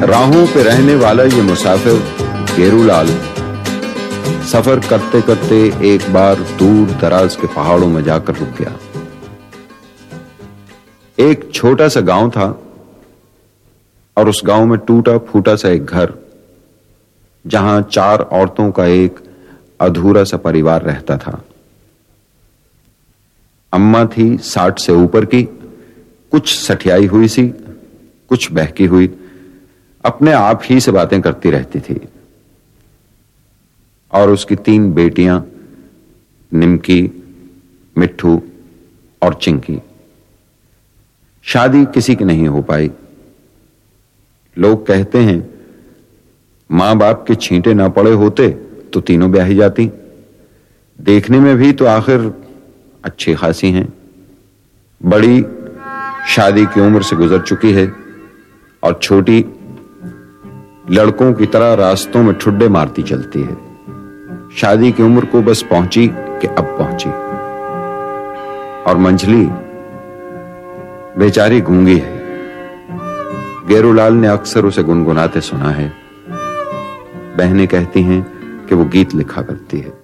राहों पे रहने वाला ये मुसाफिर गेरूलाल सफर करते करते एक बार दूर दराज के पहाड़ों में जाकर रुक गया। एक छोटा सा गांव था और उस गांव में टूटा फूटा सा एक घर, जहां 4 औरतों का एक अधूरा सा परिवार रहता था। अम्मा थी 60 से ऊपर की, कुछ सठियाई हुई सी, कुछ बहकी हुई, अपने आप ही से बातें करती रहती थी। और उसकी 3 बेटियां, निमकी, मिट्ठू और चिंकी। शादी किसी की नहीं हो पाई। लोग कहते हैं मां बाप के छींटे ना पड़े होते तो तीनों ब्याही जाती। देखने में भी तो आखिर अच्छी खासी हैं। बड़ी शादी की उम्र से गुजर चुकी है और छोटी लड़कों की तरह रास्तों में ठुड्डे मारती चलती है। शादी की उम्र को बस पहुंची कि अब पहुंची। और मंझली बेचारी गूंगी है। गेरूलाल ने अक्सर उसे गुनगुनाते सुना है। बहनें कहती हैं कि वो गीत लिखा करती है।